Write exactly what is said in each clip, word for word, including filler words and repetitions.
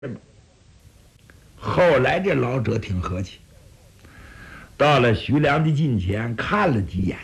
后来这老者挺和气，到了徐良的近前看了几眼。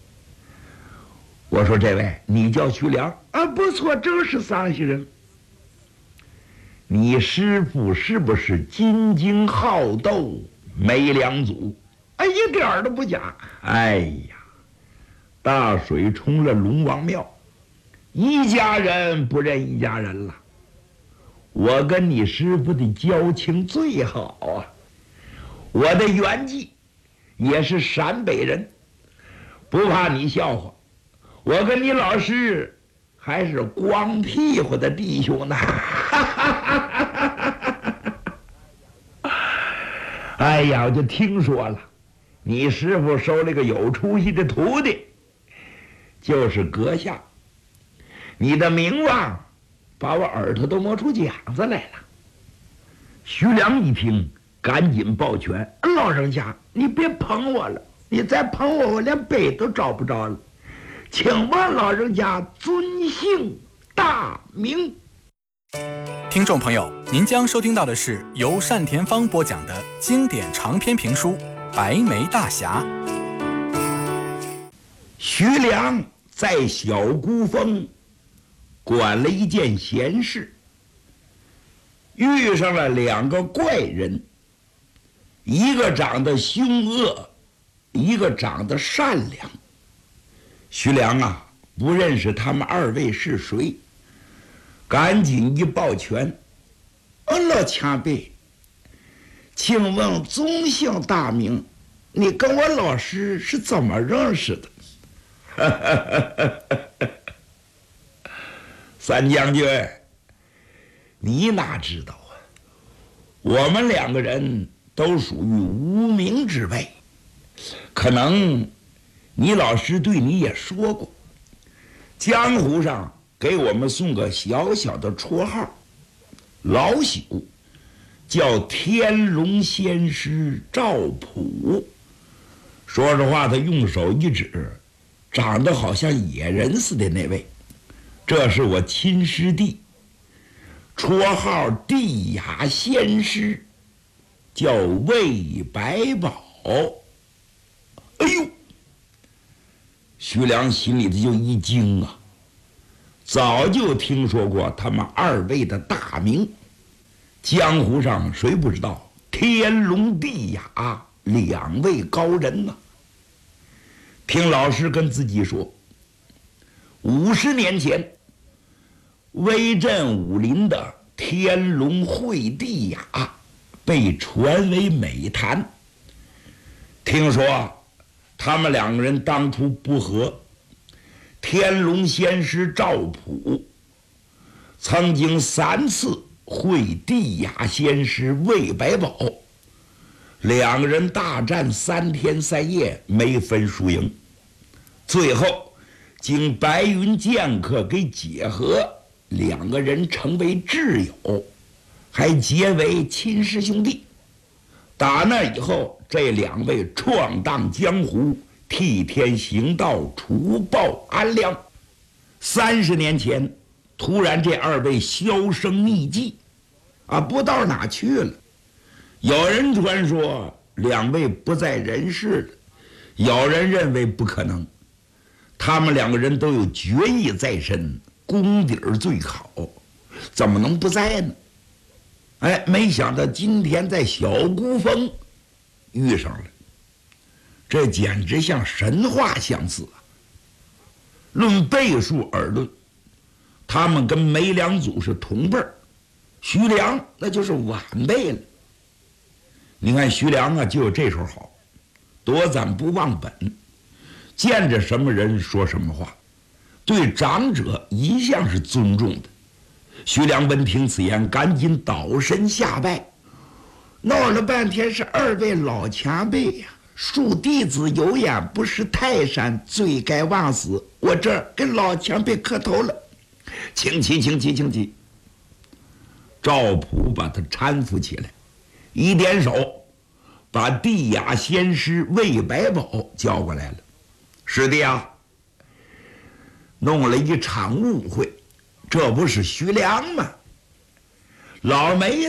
我说：“这位，你叫徐良啊？不错，正是桑西人。你师傅是不是金睛好斗梅良祖？哎，一点儿都不假。哎呀，大水冲了龙王庙，一家人不认一家人了。我跟你师傅的交情最好啊，我的原籍也是陕北人，不怕你笑话，我跟你老师还是光屁股的弟兄呢。哎呀，我就听说了，你师傅收了个有出息的徒弟，就是阁下，你的名望把我耳朵都磨出茧子来了。徐良一听，赶紧抱拳：“老人家，你别捧我了，你再捧我，我连背都找不着了。请问老人家尊姓大名？” 听众朋友，您将收听到的是由单田芳播讲的经典长篇评书《白眉大侠》。 徐良在小孤峰管了一件闲事，遇上了两个怪人，一个长得凶恶，一个长得善良。徐良啊，不认识他们二位是谁，赶紧一抱拳：“哦，老前辈，请问宗姓大名，你跟我老师是怎么认识的？”三将军，你哪知道啊？我们两个人都属于无名之辈，可能你老师对你也说过，江湖上给我们送个小小的绰号，老朽，叫天龙仙师赵普。说着话，他用手一指，长得好像野人似的那位，这是我亲师弟，绰号地雅仙师，叫魏百宝。哎呦，徐良心里头就一惊啊，早就听说过他们二位的大名，江湖上谁不知道天龙地雅两位高人呢？听老师跟自己说，五十年前威震武林的天龙会地雅被传为美谈。听说他们两个人当初不和，天龙仙师赵普曾经三次会地雅仙师魏百宝，两个人大战三天三夜，没分输赢，最后经白云剑客给解和，两个人成为挚友，还结为亲师兄弟。打那以后，这两位闯荡江湖，替天行道，除暴安良。三十年前，突然这二位销声匿迹，啊，不知道哪去了。有人传说两位不在人世了，有人认为不可能。他们两个人都有绝艺在身，功底儿最好，怎么能不在呢？哎，没想到今天在小孤峰遇上了，这简直像神话相似啊！论辈数而论，他们跟梅良祖是同辈儿，徐良那就是晚辈了。你看徐良啊，就有这手好，多攒不忘本，见着什么人说什么话，对长者一向是尊重的。徐良闻听此言，赶紧倒身下拜，闹了半天是二位老前辈呀，恕弟子有眼不识泰山，罪该万死。我这儿跟老前辈磕头了，请起，请起，请起。赵普把他搀扶起来，一点手，把地雅仙师魏百宝叫过来了。师弟啊，弄了一场误会，这不是徐良吗？ 老梅